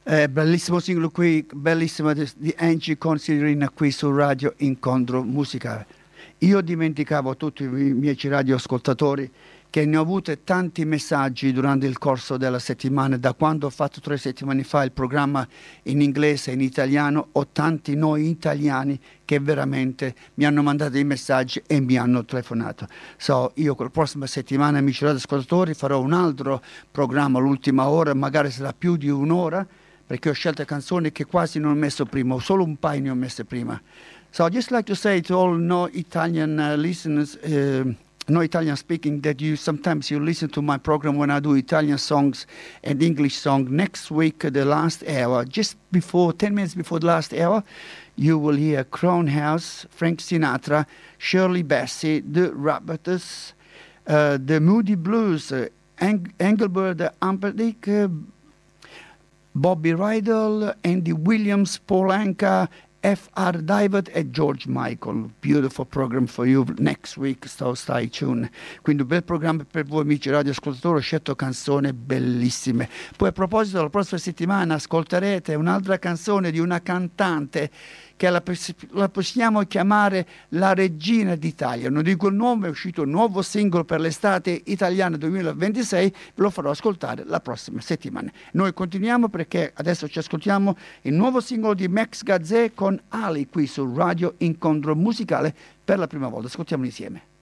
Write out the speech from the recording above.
Bellissimo singolo qui, bellissimo di Angie Considerina qui su Radio Incontro Musicale. Io dimenticavo a tutti i miei radioascoltatori che ne ho avute tanti messaggi durante il corso della settimana. Da quando ho fatto 3 settimane fa il programma in inglese e in italiano, ho tanti noi italiani che veramente mi hanno mandato dei messaggi e mi hanno telefonato. Io la prossima settimana, amici radioascoltatori, farò un altro programma, l'ultima ora, magari sarà più di un'ora, perché ho scelto canzoni che quasi non ho messo prima, solo un paio ne ho messe prima. So I'd just like to say to all no Italian listeners, no Italian speaking, that sometimes you listen to my program when I do Italian songs and English song. Next week, the last hour, just before 10 minutes before the last hour, you will hear Crown House, Frank Sinatra, Shirley Bassey, The Rabbitters, the Moody Blues, Engelbert Humperdinck, Bobby Rydell, Andy Williams, Paul Anka, F.R. David e George Michael. Beautiful program for you next week, so stay tuned. Quindi un bel programma per voi amici radioascoltatori, ho scelto canzoni bellissime. Poi a proposito, la prossima settimana ascolterete un'altra canzone di una cantante che la possiamo chiamare la regina d'Italia. Non dico il nome, è uscito un nuovo singolo per l'estate italiana 2026, ve lo farò ascoltare la prossima settimana. Noi continuiamo perché adesso ci ascoltiamo il nuovo singolo di Max Gazzè con Ali qui su Radio Incontro Musicale per la prima volta. Ascoltiamolo insieme.